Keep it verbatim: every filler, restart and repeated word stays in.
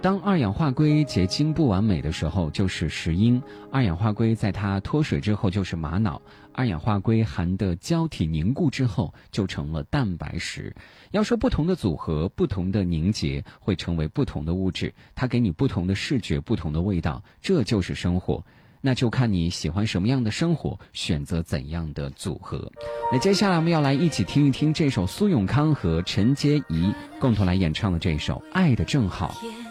当二氧化硅结晶不完美的时候，就是石英；二氧化硅在它脱水之后就是玛瑙；二氧化硅含的胶体凝固之后就成了蛋白石。要说不同的组合、不同的凝结会成为不同的物质，它给你不同的视觉、不同的味道，这就是生活。那就看你喜欢什么样的生活，选择怎样的组合。那接下来我们要来一起听一听这首苏永康和陈洁仪共同来演唱的这首《爱得正好》。